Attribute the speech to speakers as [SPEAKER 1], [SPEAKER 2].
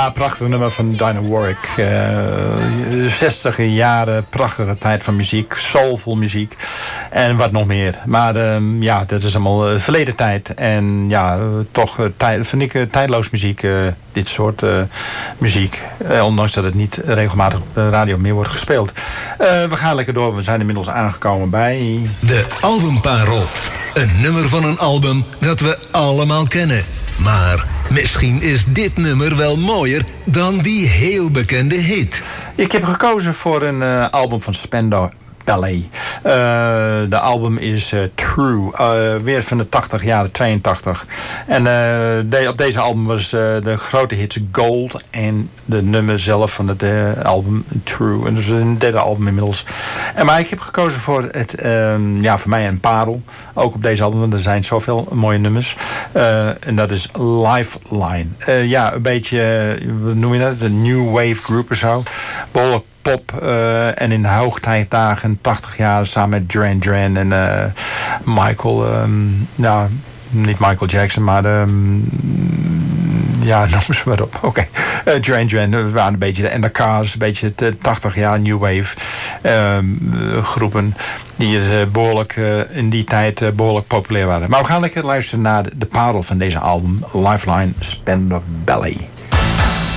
[SPEAKER 1] Ja, prachtig nummer van Dionne Warwick. 60 jaren, prachtige tijd van muziek. Soulful muziek. En wat nog meer. Maar ja, dat is allemaal verleden tijd. En ja, toch vind ik tijdloos muziek. Dit soort muziek. Ondanks dat het niet regelmatig op de radio meer wordt gespeeld. We gaan lekker door. We zijn inmiddels aangekomen bij...
[SPEAKER 2] De albumparel. Een nummer van een album dat we allemaal kennen. Maar misschien is dit nummer wel mooier dan die heel bekende hit.
[SPEAKER 1] Ik heb gekozen voor een album van Spandau Ballet. De album is True. Weer van de 80 jaren, 82. En op deze album was de grote hits Gold en de nummer zelf van het album True. En dus een derde album inmiddels. Maar ik heb gekozen voor het, voor mij een parel. Ook op deze album, want er zijn zoveel mooie nummers. En dat is Lifeline. Ja, een beetje, wat noem je dat? Een new wave group of zo. Behoorlijk pop. En in de hoogtijdagen, 80 jaar, samen met Duran Duran en Michael. Niet Michael Jackson, maar noem ze maar op. Oké. Duran Duran, we waren een beetje de NDK's, een beetje de 80 jaar new wave groepen die behoorlijk in die tijd behoorlijk populair waren. Maar we gaan lekker luisteren naar de parel van deze album, Lifeline, Spandau Ballet.